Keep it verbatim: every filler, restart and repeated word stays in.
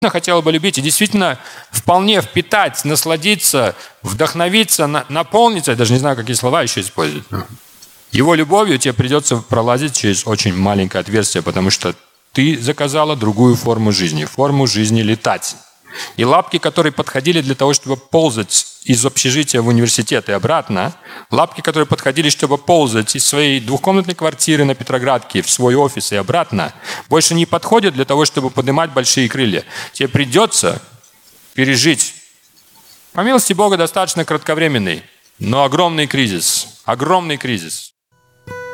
хотела бы любить и действительно вполне впитать, насладиться, вдохновиться, на, наполниться, я даже не знаю, какие слова еще использовать. Его любовью тебе придется пролазить через очень маленькое отверстие, потому что ты заказала другую форму жизни, форму жизни летать. И лапки, которые подходили для того, чтобы ползать из общежития в университет и обратно, лапки, которые подходили, чтобы ползать из своей двухкомнатной квартиры на Петроградке в свой офис и обратно, больше не подходят для того, чтобы поднимать большие крылья. Тебе придется пережить, по милости Бога, достаточно кратковременный, но огромный кризис. Огромный кризис.